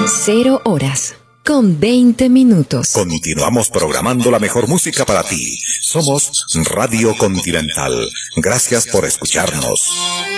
0 horas con 20 minutos. Continuamos programando la mejor música para ti. Somos Radio Continental. Gracias por escucharnos.